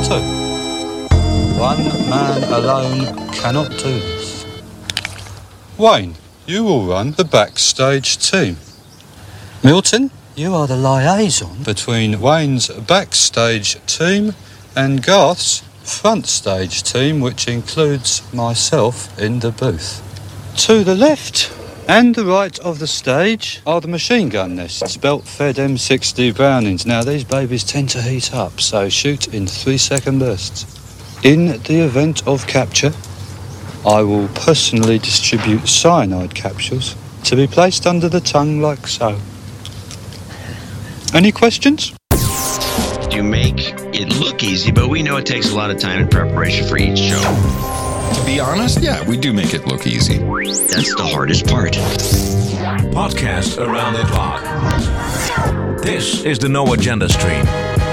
to. One man alone cannot do this. Wayne, you will run the backstage team. Milton, you are the liaison between Wayne's backstage team and Garth's front stage team, which includes myself in the booth. To the left and the right of the stage are the machine gun nests, belt-fed M60 Brownings. Now, these babies tend to heat up, so shoot in 3-second bursts. In the event of capture, I will personally distribute cyanide capsules to be placed under the tongue like so. Any questions? You make it look easy, but we know it takes a lot of time and preparation for each show. To be honest, yeah, we do make it look easy. That's the hardest part. Podcast around the clock. This is the No Agenda stream.